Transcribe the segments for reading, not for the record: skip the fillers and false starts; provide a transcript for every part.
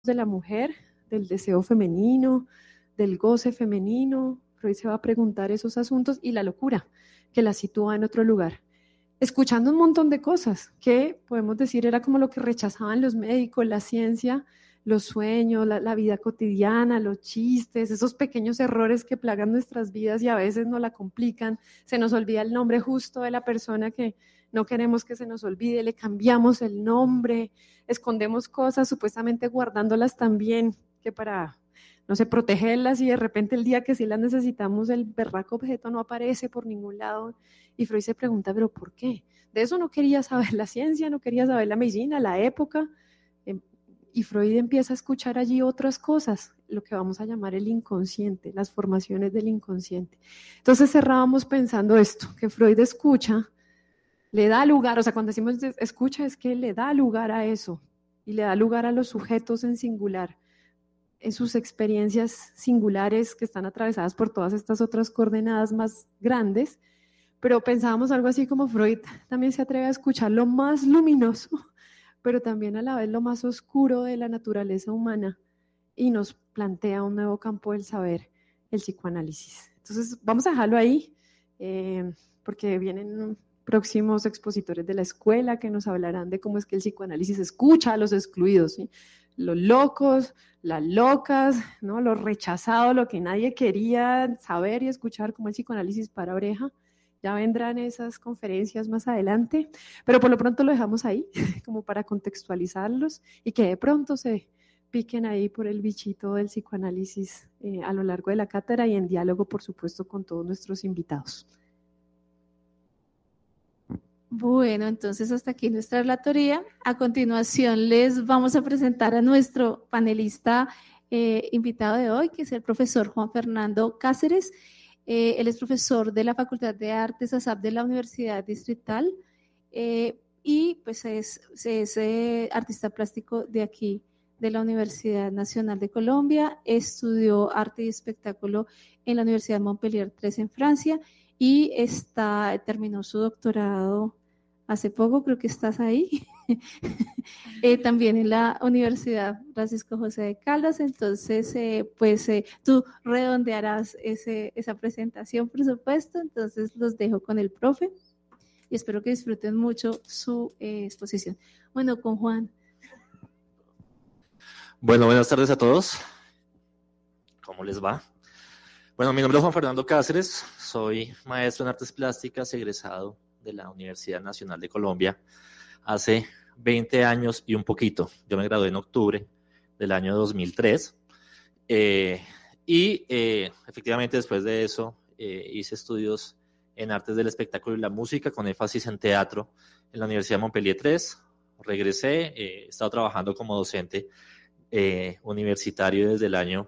de la mujer, del deseo femenino, del goce femenino. Freud se va a preguntar esos asuntos y la locura que la sitúa en otro lugar. Escuchando un montón de cosas que podemos decir era como lo que rechazaban los médicos, la ciencia, los sueños, la vida cotidiana, los chistes, esos pequeños errores que plagan nuestras vidas y a veces nos la complican. Se nos olvida el nombre justo de la persona que no queremos que se nos olvide, le cambiamos el nombre, escondemos cosas supuestamente guardándolas también, que para, no sé, protegerlas, y de repente el día que sí las necesitamos el berraco objeto no aparece por ningún lado. Y Freud se pregunta, ¿pero por qué? De eso no quería saber la ciencia, no quería saber la medicina, la época. Y Freud empieza a escuchar allí otras cosas, lo que vamos a llamar el inconsciente, las formaciones del inconsciente. Entonces cerrábamos pensando esto, que Freud escucha, le da lugar, o sea, cuando decimos escucha es que le da lugar a eso, y le da lugar a los sujetos en singular, en sus experiencias singulares que están atravesadas por todas estas otras coordenadas más grandes. Pero pensábamos algo así como Freud también se atreve a escuchar lo más luminoso, pero también a la vez lo más oscuro de la naturaleza humana, y nos plantea un nuevo campo del saber, el psicoanálisis. Entonces vamos a dejarlo ahí, porque vienen próximos expositores de la escuela que nos hablarán de cómo es que el psicoanálisis escucha a los excluidos, ¿sí? Los locos, las locas, ¿no? Los rechazados, lo que nadie quería saber y escuchar, como el psicoanálisis para oreja. Ya vendrán esas conferencias más adelante, pero por lo pronto lo dejamos ahí, como para contextualizarlos y que de pronto se piquen ahí por el bichito del psicoanálisis a lo largo de la cátedra y en diálogo, por supuesto, con todos nuestros invitados. Bueno, entonces hasta aquí nuestra relatoría. A continuación les vamos a presentar a nuestro panelista invitado de hoy, que es el profesor Juan Fernando Cáceres. Él es profesor de la Facultad de Artes ASAP de la Universidad Distrital y pues es artista plástico de aquí, de la Universidad Nacional de Colombia. Estudió arte y espectáculo en la Universidad Montpellier 3 en Francia y terminó su doctorado hace poco, creo que estás ahí, también en la Universidad Francisco José de Caldas. Entonces, tú redondearás esa presentación, por supuesto. Entonces, los dejo con el profe y espero que disfruten mucho su exposición. Bueno, con Juan. Bueno, buenas tardes a todos. ¿Cómo les va? Bueno, mi nombre es Juan Fernando Cáceres, soy maestro en artes plásticas, egresado de la Universidad Nacional de Colombia hace 20 años y un poquito. Yo me gradué en octubre del año 2003 efectivamente después de eso hice estudios en artes del espectáculo y la música con énfasis en teatro en la Universidad Montpellier 3. Regresé, he estado trabajando como docente universitario desde el año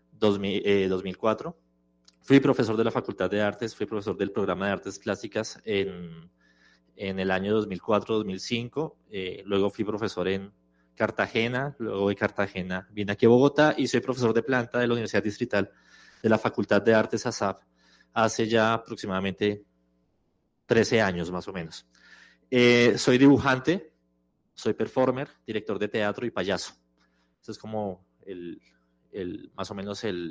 2004. Fui profesor de la Facultad de Artes, fui profesor del programa de Artes Plásticas en el año 2004-2005. Luego fui profesor en Cartagena, luego de Cartagena vine aquí a Bogotá y soy profesor de planta de la Universidad Distrital de la Facultad de Artes ASAP hace ya aproximadamente 13 años más o menos. Soy dibujante, soy performer, director de teatro y payaso. Eso es como más o menos el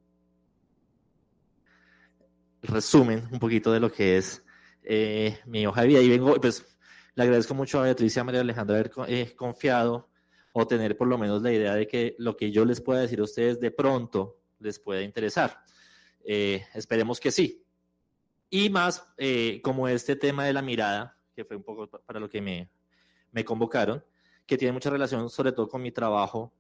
resumen un poquito de lo que es mi hoja de vida. Y vengo, pues, le agradezco mucho a Beatriz y a María Alejandra haber confiado o tener por lo menos la idea de que lo que yo les pueda decir a ustedes de pronto les pueda interesar. Esperemos que sí. Y más, como este tema de la mirada, que fue un poco para lo que me convocaron, que tiene mucha relación sobre todo con mi trabajo,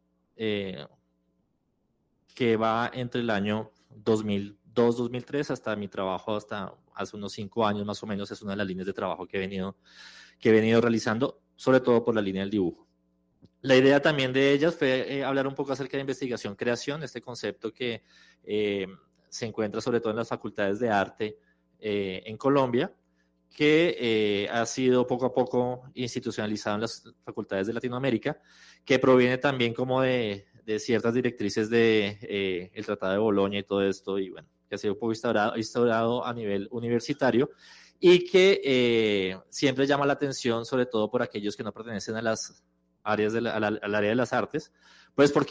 que va entre el año 2002-2003 hasta mi trabajo hasta hace unos 5 años más o menos. Es una de las líneas de trabajo que he venido realizando, sobre todo por la línea del dibujo. La idea también de ellas fue hablar un poco acerca de investigación-creación, este concepto que se encuentra sobre todo en las facultades de arte en Colombia, que ha sido poco a poco institucionalizado en las facultades de Latinoamérica, que proviene también como de ciertas directrices de el Tratado de Bolonia y todo esto, y bueno, que ha sido un poco instaurado a nivel universitario y que siempre llama la atención, sobre todo por aquellos que no pertenecen a las áreas al área de las artes, Pues porque